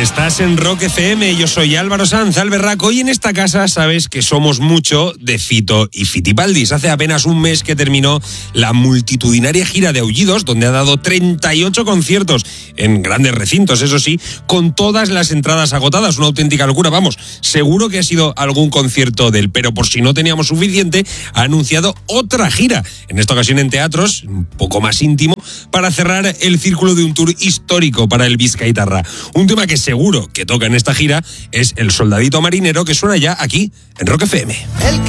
Estás en Rock FM, yo soy Álvaro Sanz, Alberraco, y en esta casa sabes que somos mucho de Fito y Fitipaldis. Hace apenas un mes que terminó la multitudinaria gira de Aullidos, donde ha dado 38 conciertos en grandes recintos, eso sí, con todas las entradas agotadas, una auténtica locura. Vamos, seguro que ha sido algún concierto de él, pero por si no teníamos suficiente, ha anunciado otra gira, en esta ocasión en teatros, un poco más íntimo, para cerrar el círculo de un tour histórico para el Bizkaitarra. Un tema que seguro que toca en esta gira es El Soldadito Marinero, que suena ya aquí en Rock FM. El